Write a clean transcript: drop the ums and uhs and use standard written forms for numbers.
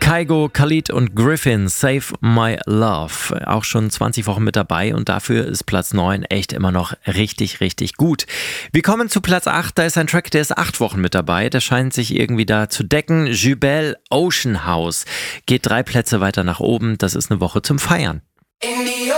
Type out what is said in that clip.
Kygo, Khalid und Griffin, Save My Love. Auch schon 20 Wochen mit dabei und dafür ist Platz 9 echt immer noch richtig, richtig gut. Wir kommen zu Platz 8, da ist ein Track, der ist 8 Wochen mit dabei. Der scheint sich irgendwie da zu decken. Jubel, Ocean House. Geht 3 Plätze weiter nach oben, das ist eine Woche zum Feiern.